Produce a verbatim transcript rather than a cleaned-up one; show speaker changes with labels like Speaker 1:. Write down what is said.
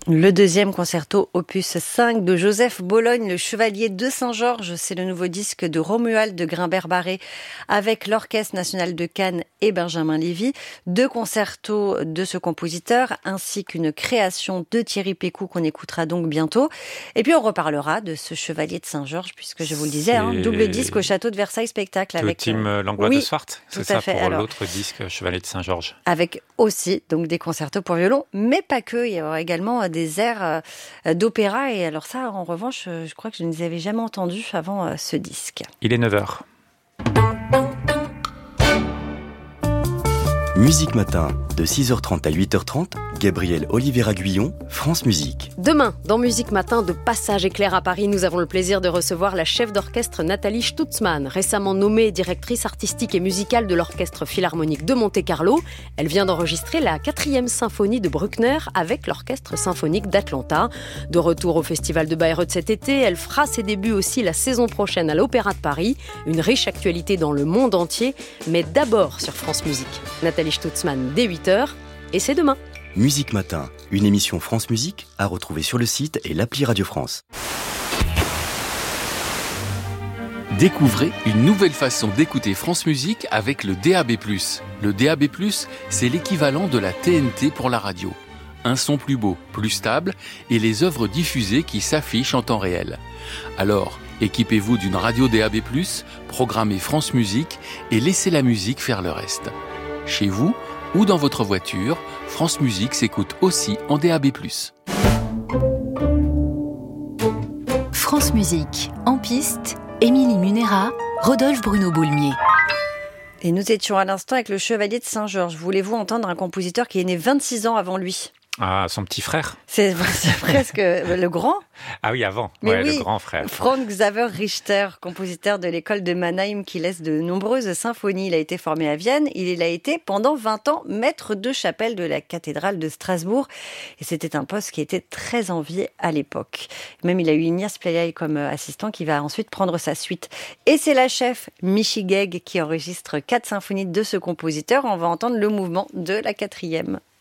Speaker 1: Le deuxième concerto opus cinq de Joseph Bologne, le Chevalier de Saint-Georges. C'est le nouveau disque de Romuald de Grimbert-Barré avec l'Orchestre national de Cannes et Benjamin Lévy. Deux concertos de ce compositeur ainsi qu'une création de Thierry Pécou qu'on écoutera donc bientôt. Et puis on reparlera de ce Chevalier de Saint-Georges puisque je vous le disais, hein, double disque au Château de Versailles spectacle avec
Speaker 2: Team euh, Langlois
Speaker 1: oui,
Speaker 2: de Swart, c'est ça
Speaker 1: fait.
Speaker 2: pour
Speaker 1: Alors,
Speaker 2: l'autre disque Chevalier de Saint-Georges.
Speaker 1: Avec aussi donc des concertos pour violon, mais pas que. Il y aura également des airs d'opéra. Et alors ça, en revanche, je crois que je ne les avais jamais entendus avant ce disque.
Speaker 2: Il est neuf heures.
Speaker 3: Musique Matin, de six heures trente à huit heures trente, Gabriel Oliveira-Guillon, France Musique.
Speaker 4: Demain, dans Musique Matin, de Passage éclair à Paris, nous avons le plaisir de recevoir la chef d'orchestre Nathalie Stutzmann, récemment nommée directrice artistique et musicale de l'Orchestre Philharmonique de Monte-Carlo. Elle vient d'enregistrer la quatrième symphonie de Bruckner avec l'Orchestre Symphonique d'Atlanta. De retour au Festival de Bayreuth cet été, elle fera ses débuts aussi la saison prochaine à l'Opéra de Paris. Une riche actualité dans le monde entier, mais d'abord sur France Musique. Nathalie Stutzmann dès huit heures, et c'est demain.
Speaker 3: Musique Matin, une émission France Musique à retrouver sur le site et l'appli Radio France.
Speaker 5: Découvrez une nouvelle façon d'écouter France Musique avec le D A B plus. Le D A B plus, c'est l'équivalent de la T N T pour la radio. Un son plus beau, plus stable et les œuvres diffusées qui s'affichent en temps réel. Alors, équipez-vous d'une radio D A B plus, programmez France Musique et laissez la musique faire le reste. Chez vous ou dans votre voiture, France Musique s'écoute aussi en D A B plus.
Speaker 6: France Musique, en piste, Émilie Munera, Rodolphe Bruno Boulmier.
Speaker 1: Et nous étions à l'instant avec le Chevalier de Saint-Georges. Voulez-vous entendre un compositeur qui est né vingt-six ans avant lui ?
Speaker 2: Ah, son petit frère.
Speaker 1: C'est, c'est presque le grand.
Speaker 2: Ah oui, avant.
Speaker 1: Mais
Speaker 2: ouais,
Speaker 1: oui,
Speaker 2: le grand frère.
Speaker 1: Franz Xaver Richter, compositeur de l'école de Mannheim qui laisse de nombreuses symphonies. Il a été formé à Vienne. Il a été pendant vingt ans maître de chapelle de la cathédrale de Strasbourg. Et c'était un poste qui était très envié à l'époque. Même il a eu Ignaz Plejaï comme assistant qui va ensuite prendre sa suite. Et c'est la chef Michi Guegg qui enregistre quatre symphonies de ce compositeur. On va entendre le mouvement de la quatrième.